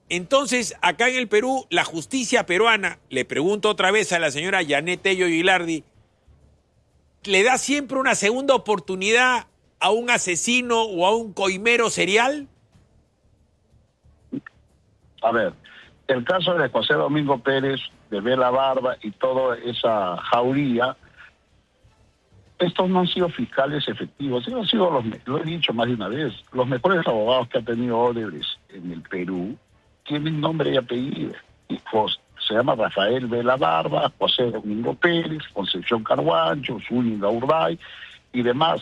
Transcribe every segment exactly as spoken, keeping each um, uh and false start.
Entonces, acá en el Perú, la justicia peruana, le pregunto otra vez a la señora Yanet Tello Gilardi, ¿le da siempre una segunda oportunidad a un asesino o a un coimero serial? A ver, el caso de José Domingo Pérez, de Vela Barba y toda esa jauría, estos no han sido fiscales efectivos, ellos han sido, los, lo he dicho más de una vez, los mejores abogados que ha tenido Odebrecht en el Perú tienen nombre y apellido. Y José, se llama Rafael Vela Barba, José Domingo Pérez, Concepción Carguancho, Zúñiga Urbay y demás.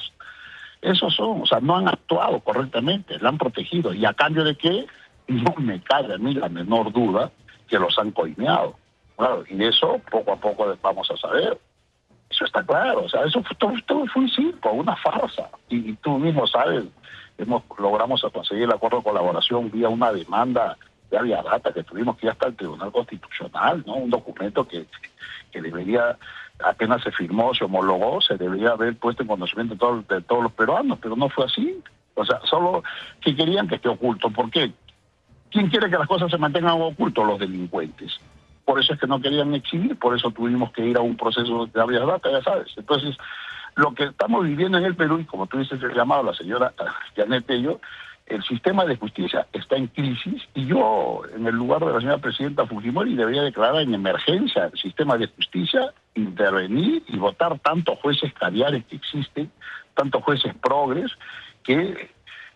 Esos son, o sea, no han actuado correctamente, la han protegido. ¿Y a cambio de qué? No me cabe a mí la menor duda que los han coimeado. Claro, y eso poco a poco vamos a saber. Eso está claro, o sea, eso fue, todo, todo fue un circo, una farsa. Y, y tú mismo sabes, hemos logramos conseguir el acuerdo de colaboración vía una demanda de Avia Data que tuvimos que ir hasta el Tribunal Constitucional, ¿no? Un documento que, que debería, apenas se firmó, se homologó, se debería haber puesto en conocimiento de, todo, de todos los peruanos, pero no fue así. O sea, solo que querían que esté oculto. ¿Por qué? ¿Quién quiere que las cosas se mantengan ocultos? Los delincuentes. Por eso es que no querían exhibir, por eso tuvimos que ir a un proceso de Avia Data, ya sabes. Entonces, lo que estamos viviendo en el Perú, y como tú dices el llamado a la señora Yanet Tello, el sistema de justicia está en crisis, y yo, en el lugar de la señora presidenta Fujimori, debería declarar en emergencia el sistema de justicia, intervenir y votar tantos jueces caviares que existen, tantos jueces progres, que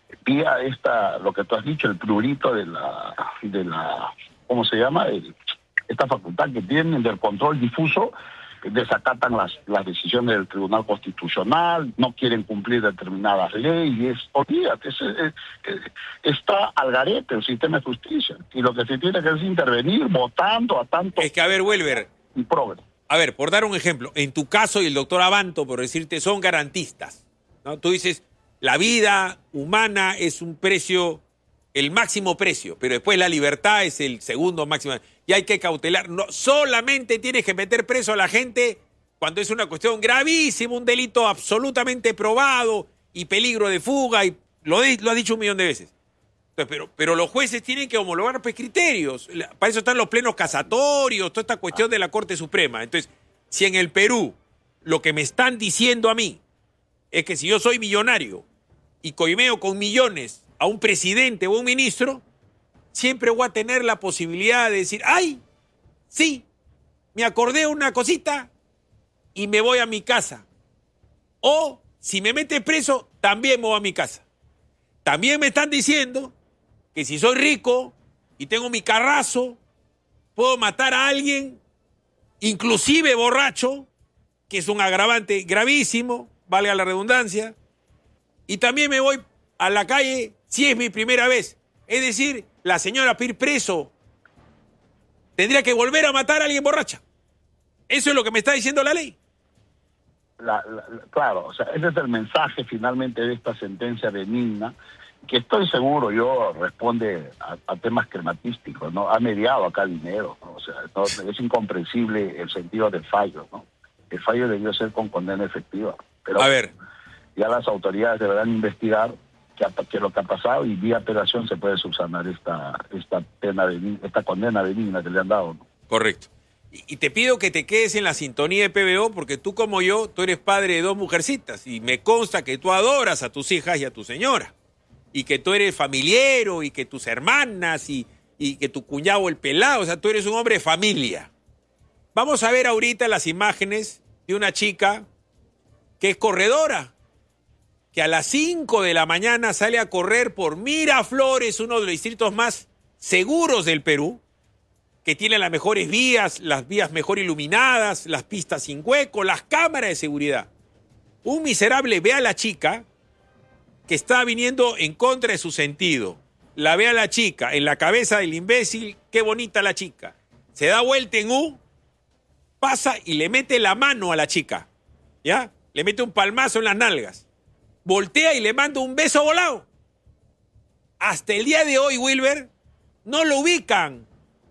vía esta, lo que tú has dicho, el prurito de la, de la ¿cómo se llama?, el, esta facultad que tienen del control difuso, desacatan las, las decisiones del Tribunal Constitucional, no quieren cumplir determinadas leyes. Olvídate, es, es, es, está al garete el sistema de justicia. Y lo que se tiene que hacer es intervenir votando a tanto... Es que, a ver, Welber, y progre. A ver, por dar un ejemplo, en tu caso y el doctor Abanto, por decirte, son garantistas, ¿no? Tú dices, la vida humana es un precio, el máximo precio, pero después la libertad es el segundo máximo. Y hay que cautelar. No, solamente tienes que meter preso a la gente cuando es una cuestión gravísima, un delito absolutamente probado y peligro de fuga, y lo, de, lo has dicho un millón de veces. Entonces, pero, pero los jueces tienen que homologar pues, criterios. Para eso están los plenos casatorios, toda esta cuestión de la Corte Suprema. Entonces, si en el Perú lo que me están diciendo a mí es que si yo soy millonario y coimeo con millones a un presidente o un ministro, siempre voy a tener la posibilidad de decir, ¡ay! Sí, me acordé una cosita y me voy a mi casa. O, si me mete preso, también me voy a mi casa. También me están diciendo que si soy rico y tengo mi carrazo, puedo matar a alguien, inclusive borracho, que es un agravante gravísimo, valga la redundancia, y también me voy a la calle si es mi primera vez. Es decir, la señora Pir preso tendría que volver a matar a alguien borracha. Eso es lo que me está diciendo la ley. La, la, la, claro, o sea, ese es el mensaje finalmente de esta sentencia benigna, que estoy seguro yo responde a, a temas crematísticos, ¿no? Ha mediado acá dinero, ¿no? O sea, no, es incomprensible el sentido del fallo, ¿no? El fallo debió ser con condena efectiva. Pero a ver, ya las autoridades deberán investigar qué, qué es lo que ha pasado, y vía apelación se puede subsanar esta esta pena benigna, esta condena benigna que le han dado, ¿no? Correcto. Y te pido que te quedes en la sintonía de P B O, porque tú como yo, tú eres padre de dos mujercitas, y me consta que tú adoras a tus hijas y a tu señora, y que tú eres familiero, y que tus hermanas, y, y que tu cuñado el pelado, o sea, tú eres un hombre de familia. Vamos a ver ahorita las imágenes de una chica que es corredora, que a las cinco de la mañana sale a correr por Miraflores, uno de los distritos más seguros del Perú, que tiene las mejores vías, las vías mejor iluminadas, las pistas sin hueco, las cámaras de seguridad. Un miserable ve a la chica que está viniendo en contra de su sentido. La ve a la chica en la cabeza del imbécil, qué bonita la chica. Se da vuelta en U, pasa y le mete la mano a la chica, ¿ya? Le mete un palmazo en las nalgas. Voltea y le manda un beso volado. Hasta el día de hoy, Wilber, no lo ubican.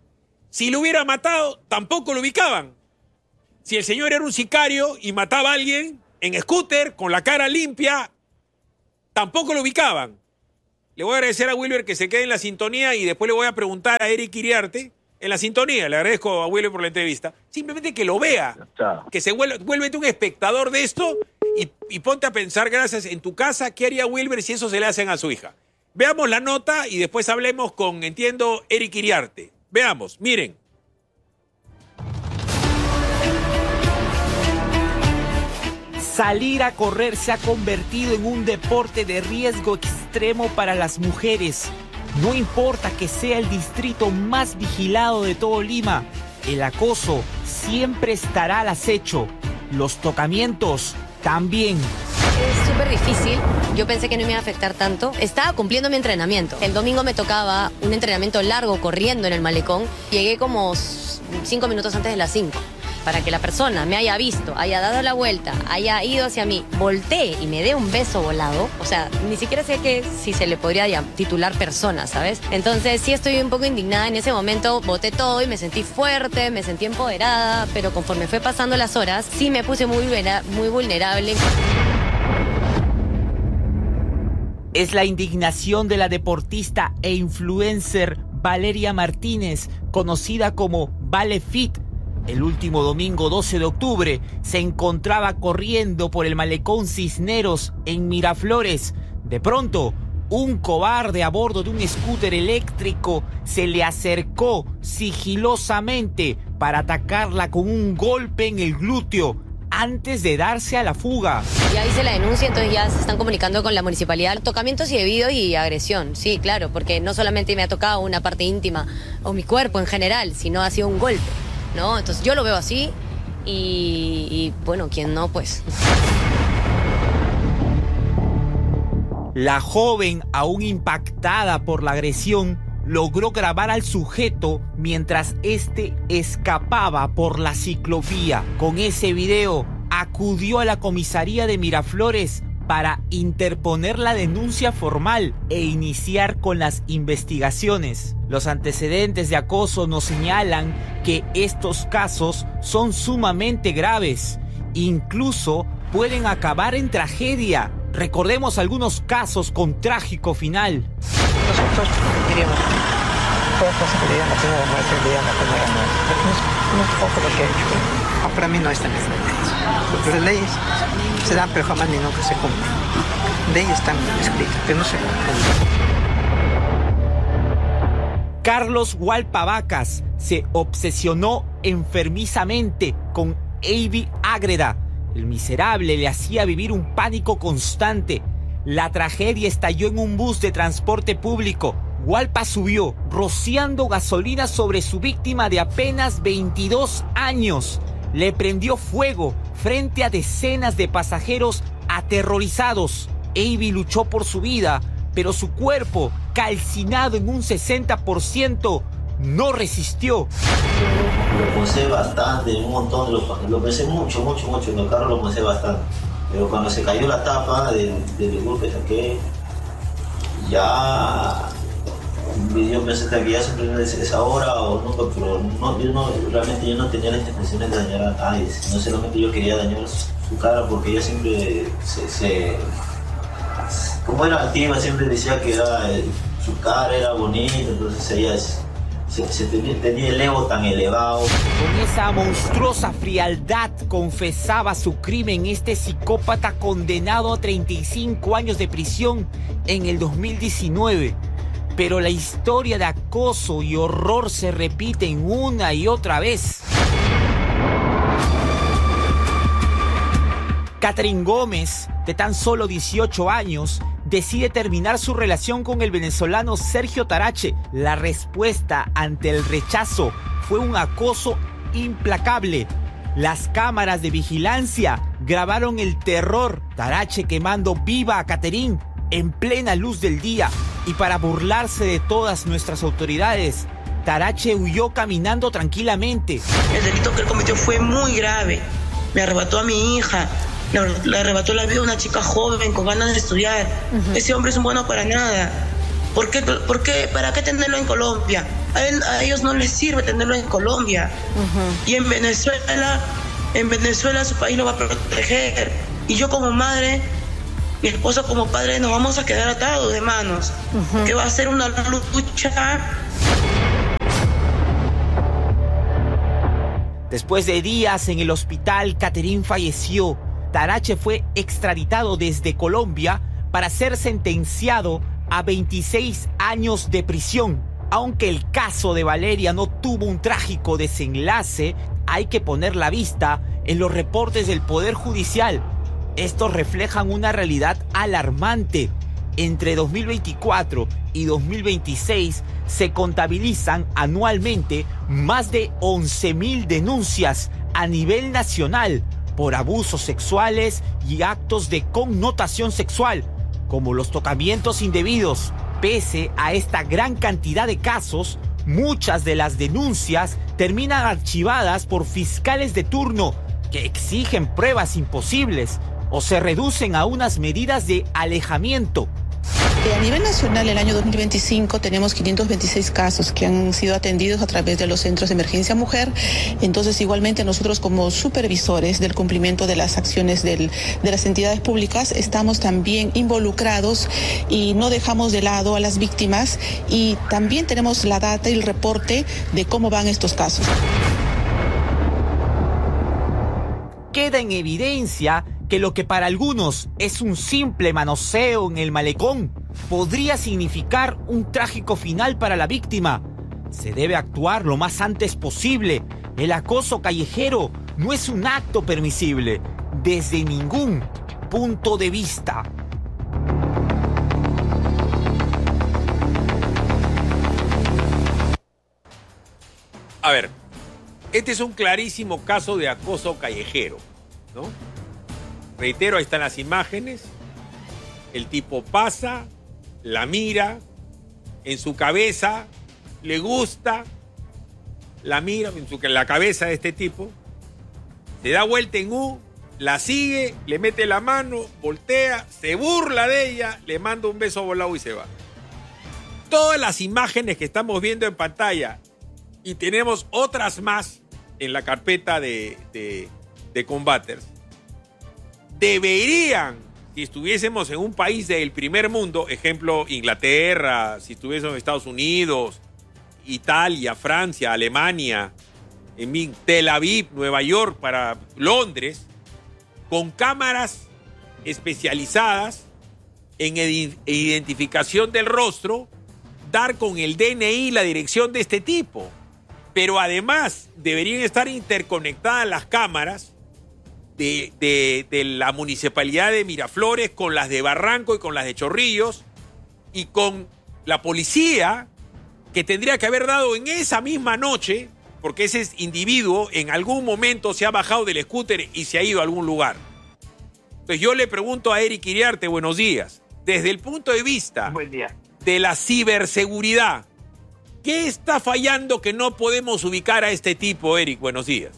Si lo hubiera matado, tampoco lo ubicaban. Si el señor era un sicario y mataba a alguien en scooter, con la cara limpia, tampoco lo ubicaban. Le voy a agradecer a Wilber que se quede en la sintonía y después le voy a preguntar a Eric Iriarte en la sintonía. Le agradezco a Wilber por la entrevista. Simplemente que lo vea, que se vuelva, vuélvete un espectador de esto y, y ponte a pensar, gracias, en tu casa, ¿qué haría Wilber si eso se le hacen a su hija? Veamos la nota y después hablemos con, entiendo, Eric Iriarte. Veamos, miren. Salir a correr se ha convertido en un deporte de riesgo extremo para las mujeres. No importa que sea el distrito más vigilado de todo Lima, el acoso siempre estará al acecho. Los tocamientos también. Es súper difícil. Yo pensé que no me iba a afectar tanto. Estaba cumpliendo mi entrenamiento. El domingo me tocaba un entrenamiento largo corriendo en el malecón. Llegué como cinco minutos antes de las cinco. Para que la persona me haya visto, haya dado la vuelta, haya ido hacia mí, volteé y me dé un beso volado. O sea, ni siquiera sé que si se le podría titular persona, ¿sabes? Entonces sí estoy un poco indignada. En ese momento boté todo y me sentí fuerte, me sentí empoderada, pero conforme fue pasando las horas, sí me puse muy, muy vulnerable. Es la indignación de la deportista e influencer Valeria Martínez, conocida como Vale Fit. El último domingo doce de octubre se encontraba corriendo por el malecón Cisneros en Miraflores. De pronto, un cobarde a bordo de un scooter eléctrico se le acercó sigilosamente para atacarla con un golpe en el glúteo antes de darse a la fuga. Ya hice la denuncia, entonces ya se están comunicando con la municipalidad. Tocamientos indebidos y agresión, sí, claro, porque no solamente me ha tocado una parte íntima o mi cuerpo en general, sino ha sido un golpe, ¿no? Entonces yo lo veo así y, y bueno, quien no, pues... La joven, aún impactada por la agresión, logró grabar al sujeto mientras este escapaba por la ciclovía. Con ese video, acudió a la comisaría de Miraflores para interponer la denuncia formal e iniciar con las investigaciones. Los antecedentes de acoso nos señalan que estos casos son sumamente graves. Incluso pueden acabar en tragedia. Recordemos algunos casos con trágico final. Nosotros queríamos todas las posibilidades, la primera muerte, el día, la primera muerte. Pero no es, no es poco lo que he hecho. Ah, para mí no están en las leyes. Porque las leyes se dan, pero jamás ni nunca se cumplen. Leyes están escritas, pero no se cumplen. Carlos Hualpa Vacas se obsesionó enfermizamente con Avi Ágreda. El miserable le hacía vivir un pánico constante. La tragedia estalló en un bus de transporte público. Hualpa subió, rociando gasolina sobre su víctima de apenas veintidós años. Le prendió fuego frente a decenas de pasajeros aterrorizados. Avi luchó por su vida, pero su cuerpo, calcinado en un sesenta por ciento, no resistió. Lo pensé bastante, un montón, lo, lo pensé mucho, mucho, mucho, en el carro lo pensé bastante. Pero cuando se cayó la tapa del, del golpe que saqué, ya yo pensé que ya siempre era esa hora o nunca, pero no, yo no, realmente yo no tenía las intenciones de dañar a nadie, no solamente yo quería dañar su, su cara porque ella siempre se, se como era activa, siempre decía que era, su cara era bonita, entonces ella es, Se, se tenía, tenía el ego tan elevado. Con esa monstruosa frialdad confesaba su crimen este psicópata condenado a treinta y cinco años de prisión en el dos mil diecinueve. Pero la historia de acoso y horror se repiten una y otra vez. Catherine Gómez, de tan solo dieciocho años, decide terminar su relación con el venezolano Sergio Tarache. La respuesta ante el rechazo fue un acoso implacable. Las cámaras de vigilancia grabaron el terror. Tarache quemando viva a Catherine en plena luz del día. Y para burlarse de todas nuestras autoridades, Tarache huyó caminando tranquilamente. El delito que él cometió fue muy grave. Me arrebató a mi hija. Le, le arrebató la vida a una chica joven con ganas de estudiar. Uh-huh. Ese hombre es un bueno para nada. ¿Por qué, por qué, ¿Para qué tenerlo en Colombia? A, él, a ellos no les sirve tenerlo en Colombia. Uh-huh. Y en Venezuela, en Venezuela su país lo va a proteger. Y yo como madre mi esposo como padre nos vamos a quedar atados de manos, uh-huh. que va a ser una lucha. Después de días en el hospital, Catherine falleció. Tarache fue extraditado desde Colombia para ser sentenciado a veintiséis años de prisión. Aunque el caso de Valeria no tuvo un trágico desenlace, hay que poner la vista en los reportes del Poder Judicial. Estos reflejan una realidad alarmante. Entre dos mil veinticuatro y dos mil veintiséis se contabilizan anualmente más de once mil denuncias a nivel nacional por abusos sexuales y actos de connotación sexual, como los tocamientos indebidos. Pese a esta gran cantidad de casos, muchas de las denuncias terminan archivadas por fiscales de turno que exigen pruebas imposibles o se reducen a unas medidas de alejamiento. A nivel nacional, el año dos mil veinticinco tenemos quinientos veintiséis casos que han sido atendidos a través de los centros de emergencia mujer. Entonces, igualmente nosotros como supervisores del cumplimiento de las acciones del, de las entidades públicas estamos también involucrados y no dejamos de lado a las víctimas, y también tenemos la data y el reporte de cómo van estos casos. Queda en evidencia que lo que para algunos es un simple manoseo en el malecón podría significar un trágico final para la víctima. Se debe actuar lo más antes posible. El acoso callejero no es un acto permisible desde ningún punto de vista. A ver, este es un clarísimo caso de acoso callejero, ¿no? Reitero, ahí están las imágenes. El tipo pasa, la mira, en su cabeza, le gusta, la mira, en, su, en la cabeza de este tipo, se da vuelta en U, la sigue, le mete la mano, voltea, se burla de ella, le manda un beso volado y se va. Todas las imágenes que estamos viendo en pantalla, y tenemos otras más en la carpeta de, de, de Combaters, deberían, si estuviésemos en un país del primer mundo, ejemplo Inglaterra, si estuviésemos en Estados Unidos, Italia, Francia, Alemania, en Tel Aviv, Nueva York, para Londres, con cámaras especializadas en identificación del rostro, dar con el D N I la dirección de este tipo. Pero además deberían estar interconectadas las cámaras De, de, de la municipalidad de Miraflores con las de Barranco y con las de Chorrillos y con la policía, que tendría que haber dado en esa misma noche, porque ese individuo en algún momento se ha bajado del scooter y se ha ido a algún lugar. Entonces yo le pregunto a Eric Iriarte, buenos días, desde el punto de vista Buen día. de la ciberseguridad, ¿qué está fallando que no podemos ubicar a este tipo, Eric? Buenos días.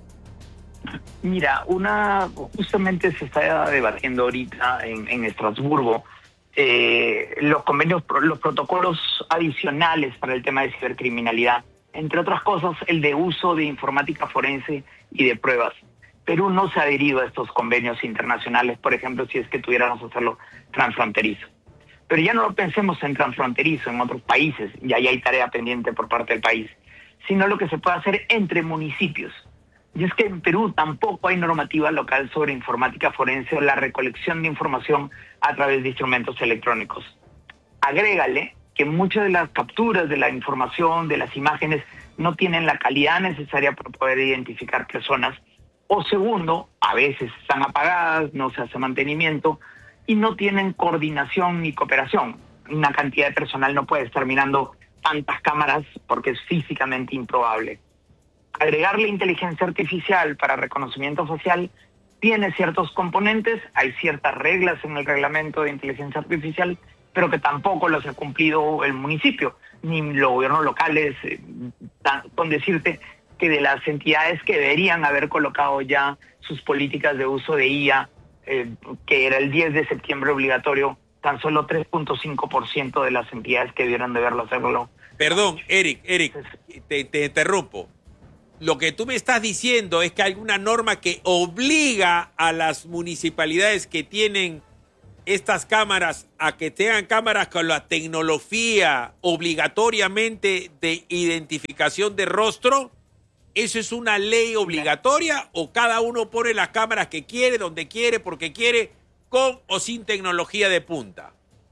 Mira, una justamente se está debatiendo ahorita en, en Estrasburgo eh, los convenios, los protocolos adicionales para el tema de cibercriminalidad, entre otras cosas el de uso de informática forense y de pruebas. Perú no se ha adherido a estos convenios internacionales, por ejemplo, si es que tuviéramos que hacerlo transfronterizo. Pero ya no lo pensemos en transfronterizo en otros países, y ahí hay tarea pendiente por parte del país, sino lo que se puede hacer entre municipios. Y es que en Perú tampoco hay normativa local sobre informática forense o la recolección de información a través de instrumentos electrónicos. Agrégale que muchas de las capturas de la información, de las imágenes, no tienen la calidad necesaria para poder identificar personas. O segundo, a veces están apagadas, no se hace mantenimiento y no tienen coordinación ni cooperación. Una cantidad de personal no puede estar mirando tantas cámaras porque es físicamente improbable. Agregarle inteligencia artificial para reconocimiento facial tiene ciertos componentes, hay ciertas reglas en el reglamento de inteligencia artificial, pero que tampoco los ha cumplido el municipio, ni los gobiernos locales, eh, con decirte que de las entidades que deberían haber colocado ya sus políticas de uso de I A, eh, que era el diez de septiembre obligatorio, tan solo tres punto cinco por ciento de las entidades que debieran deberlo hacerlo. Perdón, Eric, Eric, te, te interrumpo. Lo que tú me estás diciendo es que hay alguna norma que obliga a las municipalidades que tienen estas cámaras a que tengan cámaras con la tecnología obligatoriamente de identificación de rostro? ¿Eso es una ley obligatoria o cada uno pone las cámaras que quiere, donde quiere, porque quiere, con o sin tecnología de punta?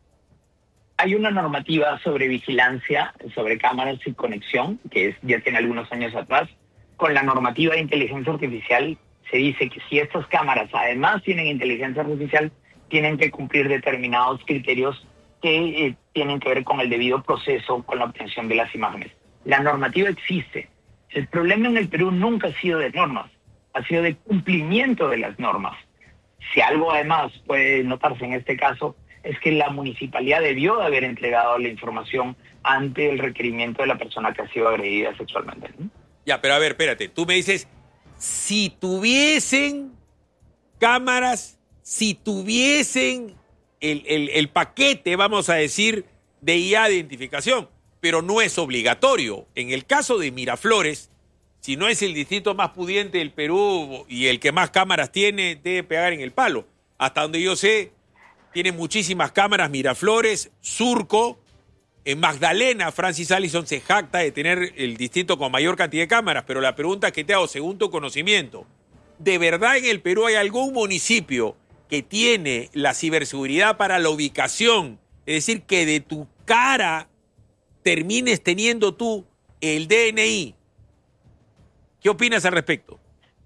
Hay una normativa sobre vigilancia, sobre cámaras y conexión, que es, ya tiene algunos años atrás. Con la normativa de inteligencia artificial se dice que si estas cámaras además tienen inteligencia artificial, tienen que cumplir determinados criterios que eh, tienen que ver con el debido proceso, con la obtención de las imágenes. La normativa existe. El problema en el Perú nunca ha sido de normas, ha sido de cumplimiento de las normas. Si algo además puede notarse en este caso, es que la municipalidad debió de haber entregado la información ante el requerimiento de la persona que ha sido agredida sexualmente, ¿no? Ya, pero a ver, espérate. Tú me dices, si tuviesen cámaras, si tuviesen el, el, el paquete, vamos a decir, de I A de identificación, pero no es obligatorio. En el caso de Miraflores, si no es el distrito más pudiente del Perú y el que más cámaras tiene, debe pegar en el palo. Hasta donde yo sé, tiene muchísimas cámaras Miraflores, Surco. En Magdalena, Francis Allison se jacta de tener el distrito con mayor cantidad de cámaras, pero la pregunta que te hago, según tu conocimiento, ¿de verdad en el Perú hay algún municipio que tiene la ciberseguridad para la ubicación? Es decir, que de tu cara termines teniendo tú el D N I. ¿Qué opinas al respecto?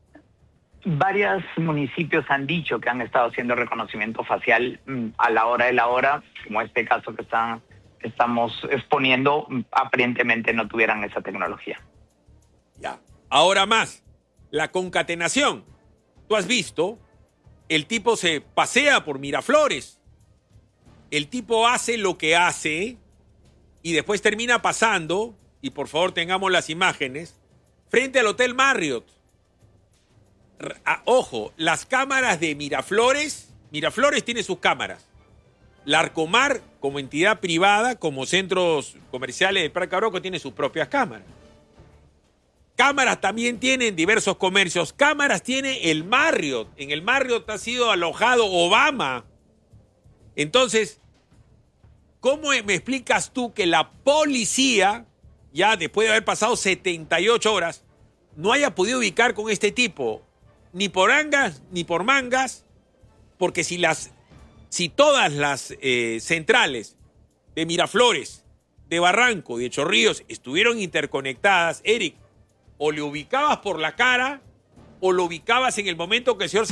Varios municipios han dicho que han estado haciendo reconocimiento facial mm, a la hora de la hora, como este caso que está... estamos exponiendo, aparentemente no tuvieran esa tecnología. Ya. Ahora más, la concatenación. Tú has visto, el tipo se pasea por Miraflores. El tipo hace lo que hace y después termina pasando, y por favor tengamos las imágenes, frente al Hotel Marriott. Ah, ojo, las cámaras de Miraflores, Miraflores tiene sus cámaras. Larcomar, como entidad privada, como centros comerciales del Parque Arauco, tiene sus propias cámaras. Cámaras también tienen diversos comercios. Cámaras tiene el Marriott. En el Marriott ha sido alojado Obama. Entonces, ¿cómo me explicas tú que la policía, ya después de haber pasado setenta y ocho horas, no haya podido ubicar con este tipo? Ni por angas, ni por mangas, porque si las... Si todas las eh, centrales de Miraflores, de Barranco y de Chorrillos estuvieron interconectadas, Eric, o le ubicabas por la cara o lo ubicabas en el momento que el señor